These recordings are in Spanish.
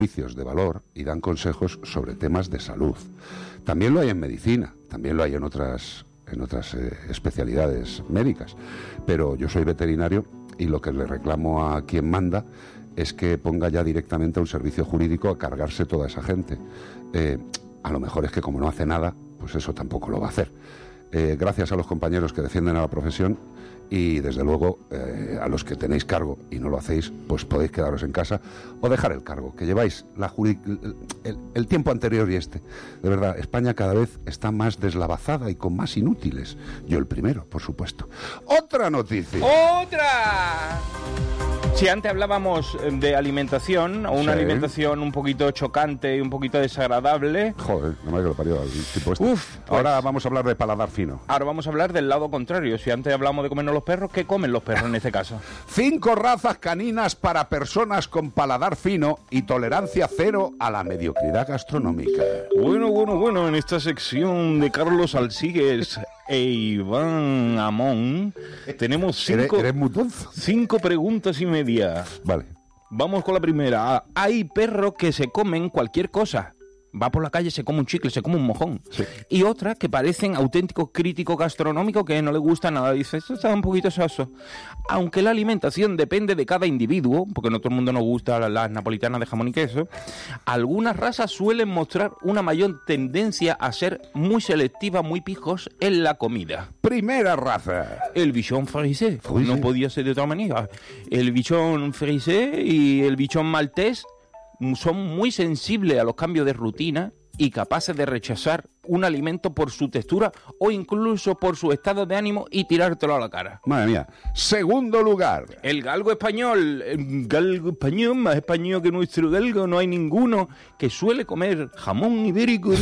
servicios de valor y dan consejos sobre temas de salud. También lo hay en medicina, también lo hay en otras especialidades médicas, pero yo soy veterinario y lo que le reclamo a quien manda es que ponga ya directamente a un servicio jurídico a cargarse toda esa gente. A lo mejor es que como no hace nada, pues eso tampoco lo va a hacer. Gracias a los compañeros que defienden a la profesión y desde luego a los que tenéis cargo y no lo hacéis, pues podéis quedaros en casa o dejar el cargo, que lleváis el tiempo anterior y este. De verdad, España cada vez está más deslavazada y con más inútiles. Yo el primero, por supuesto. ¡Otra noticia! ¡Otra! Si antes hablábamos de alimentación, o una alimentación un poquito chocante y un poquito desagradable... Joder, no me que lo parió el tipo este. Uf, pues, ahora vamos a hablar de paladar fino. Ahora vamos a hablar del lado contrario. Si antes hablamos de comernos los perros, ¿qué comen los perros en este caso? 5 razas caninas para personas con paladar fino y tolerancia cero a la mediocridad gastronómica. Bueno, en esta sección de Carlos Alsigues e Iván Amón tenemos 5 ¿Eres mutonzo? 5 preguntas y media. Vale. Vamos con la primera. Hay perros que se comen cualquier cosa. Va por la calle, se come un chicle, se come un mojón. Sí. Y otras que parecen auténticos críticos gastronómicos que no les gusta nada. Dice, esto está un poquito soso. Aunque la alimentación depende de cada individuo, porque no todo el mundo nos gusta las napolitanas de jamón y queso, algunas razas suelen mostrar una mayor tendencia a ser muy selectivas, muy pijos en la comida. Primera raza. El bichón frisé. No podía ser de otra manera. El bichón frisé y el bichón maltés son muy sensibles a los cambios de rutina y capaces de rechazar un alimento por su textura o incluso por su estado de ánimo y tirártelo a la cara. Madre mía. Segundo lugar. El galgo español. El galgo español, más español que nuestro galgo, no hay ninguno, que suele comer jamón ibérico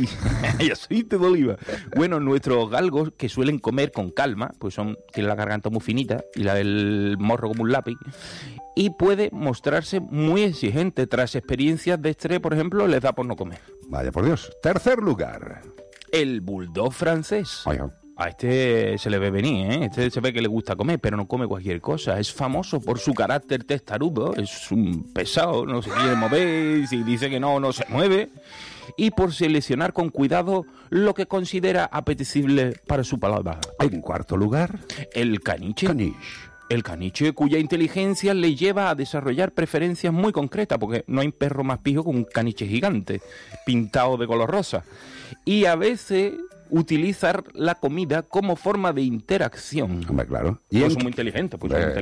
y aceite de oliva. Bueno, nuestros galgos, que suelen comer con calma, pues tienen la garganta muy finita y la del morro como un lápiz, y puede mostrarse muy exigente. Tras experiencias de estrés, por ejemplo, les da por no comer. Vaya por Dios. Tercer lugar. El bulldog francés. Ay, A este se le ve venir, ¿eh? Este se ve que le gusta comer, pero no come cualquier cosa. Es famoso por su carácter testarudo, es un pesado, no se quiere mover, si dice que no se mueve. Y por seleccionar con cuidado lo que considera apetecible para su paladar. En cuarto lugar. El caniche. El caniche, cuya inteligencia le lleva a desarrollar preferencias muy concretas, porque no hay perro más pijo que un caniche gigante, pintado de color rosa. Y a veces utilizar la comida como forma de interacción. Hombre, claro. Pues son muy inteligentes,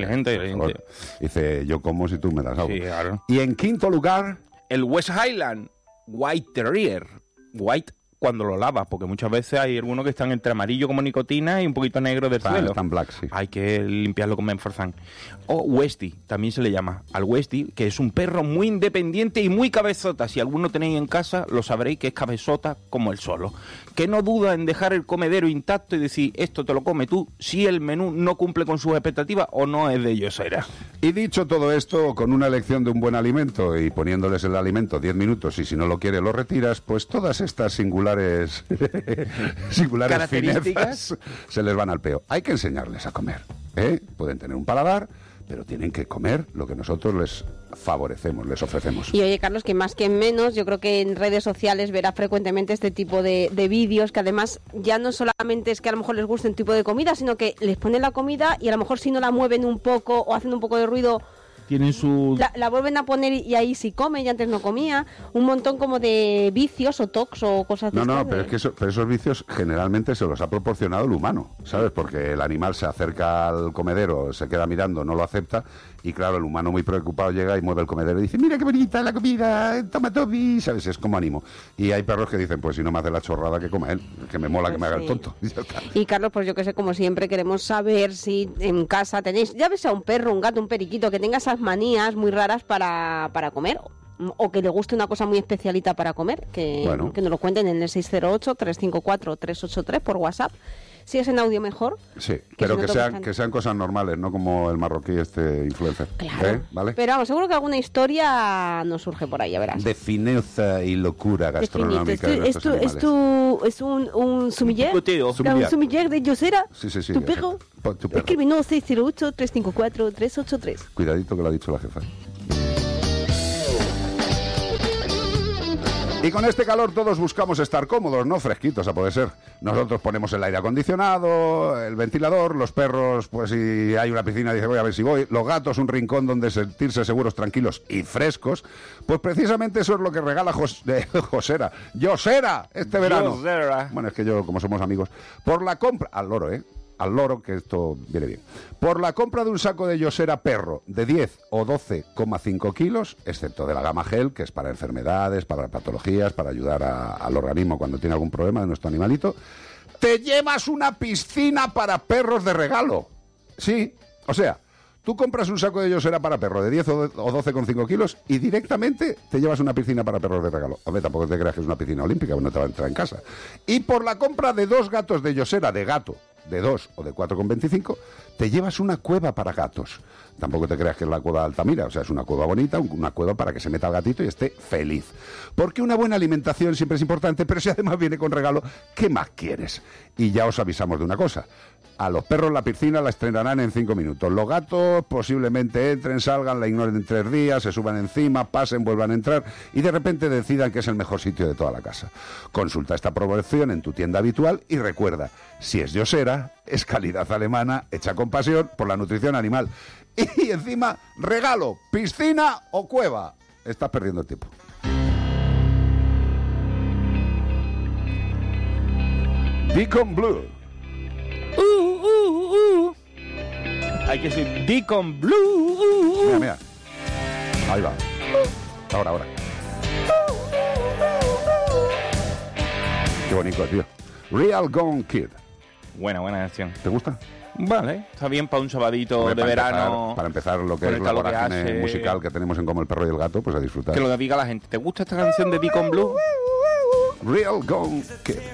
Dice, yo como si tú me das algo. Sí, claro. Y en quinto lugar. El West Highland White Terrier. White cuando lo lavas, porque muchas veces hay algunos que están entre amarillo como nicotina y un poquito negro del suelo. Están black, sí. Hay que limpiarlo con Menforsan. O Westie, también se le llama al Westie, que es un perro muy independiente y muy cabezota. Si alguno tenéis en casa, lo sabréis que es cabezota como él solo. Que no duda en dejar el comedero intacto y decir, esto te lo come tú, si el menú no cumple con sus expectativas o no es de ellos era. Y dicho todo esto, con una elección de un buen alimento y poniéndoles el alimento 10 minutos y si no lo quiere lo retiras, pues todas estas singulares finezas se les van al peo. Hay que enseñarles a comer, ¿eh? Pueden tener un paladar, pero tienen que comer lo que nosotros les favorecemos, les ofrecemos. Y oye, Carlos, que más que menos, yo creo que en redes sociales verás frecuentemente este tipo de vídeos que además ya no solamente es que a lo mejor les guste un tipo de comida, sino que les ponen la comida y a lo mejor si no la mueven un poco o hacen un poco de ruido, tienen su... La vuelven a poner y ahí sí come, y antes no comía. Un montón como de vicios o tocs o cosas de No, pero es que esos vicios generalmente se los ha proporcionado el humano, ¿sabes? Porque el animal se acerca al comedero, se queda mirando, no lo acepta, y claro, el humano muy preocupado llega y mueve el comedero y dice, mira qué bonita la comida, toma Toby, ¿sabes? Es como ánimo. Y hay perros que dicen, pues si no me hace la chorrada, que coma él, que me mola, pues que me haga el tonto. Y Carlos, pues yo que sé, como siempre, queremos saber si en casa tenéis, ya ves a un perro, un gato, un periquito, que tenga esas manías muy raras para comer, o que le guste una cosa muy especialita para comer, que nos lo cuenten en el 608-354-383 por WhatsApp. Si es en audio mejor. Sí, pero que sean cosas normales, no como el marroquí influencer. Claro. ¿Vale? Pero vamos, seguro que alguna historia nos surge por ahí, ya verás. De fineza y locura gastronómica. Es un sumiller. Un sumiller de Yosera. Sí. ¿Tu perro? Escríbenos 608-354-383. Cuidadito que lo ha dicho la jefa. Y con este calor todos buscamos estar cómodos, ¿no? Fresquitos, a poder ser. Nosotros ponemos el aire acondicionado, el ventilador, los perros, pues si hay una piscina, dice voy a ver si voy. Los gatos, un rincón donde sentirse seguros, tranquilos y frescos. Pues precisamente eso es lo que regala Josera este verano. Josera. Bueno, es que yo, como somos amigos, por la compra... Al loro, ¿eh? Al loro, que esto viene bien. Por la compra de un saco de Josera perro de 10 o 12,5 kilos, excepto de la gama gel, que es para enfermedades, para patologías, para ayudar al organismo cuando tiene algún problema de nuestro animalito, te llevas una piscina para perros de regalo. Sí, o sea, tú compras un saco de Josera para perro de 10 o 12,5 kilos y directamente te llevas una piscina para perros de regalo. Hombre, tampoco te creas que es una piscina olímpica, no te va a entrar en casa. Y por la compra de 2 gatos de Josera de gato, de 2 o de 4,25, te llevas una cueva para gatos. Tampoco te creas que es la cueva de Altamira, o sea, es una cueva bonita, una cueva para que se meta el gatito y esté feliz. Porque una buena alimentación siempre es importante, pero si además viene con regalo, ¿qué más quieres? Y ya os avisamos de una cosa. A los perros la piscina la estrenarán en 5 minutos. Los gatos posiblemente entren, salgan, la ignoren en 3 días, se suban encima, pasen, vuelvan a entrar y de repente decidan que es el mejor sitio de toda la casa. Consulta esta promoción en tu tienda habitual y recuerda, si es Josera, es calidad alemana hecha con pasión por la nutrición animal. Y encima, regalo, piscina o cueva. Estás perdiendo el tiempo. Deacon Blue. Hay que decir Deacon Blue. Mira, mira. Ahí va. Ahora. Qué bonito, tío. Real Gone Kid. Buena canción. ¿Te gusta? Vale, está bien para un sabadito de verano. Para empezar lo que con es el la calor que vorágine hace. musical que tenemos en Como el perro y el gato, pues a disfrutar. Que lo diga la gente. ¿Te gusta esta canción de Deacon Blue? Real Gone Kid.